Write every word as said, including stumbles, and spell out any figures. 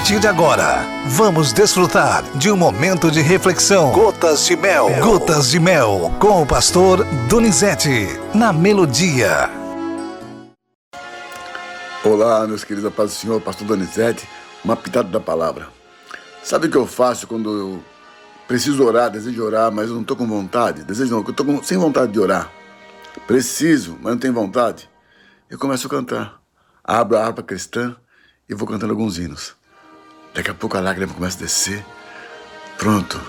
partir de agora, vamos desfrutar de um momento de reflexão. Gotas de Mel. Gotas de Mel, com o pastor Donizete, na Melodia. Olá, meus queridos, a paz do Senhor, pastor Donizete, uma pitada da palavra. Sabe o que eu faço quando eu preciso orar, desejo orar, mas eu não estou com vontade? Desejo não, eu estou sem vontade de orar. Preciso, mas não tenho vontade. Eu começo a cantar. Abro a harpa cristã e vou cantando alguns hinos. Daqui a pouco a lágrima começa a descer. Pronto,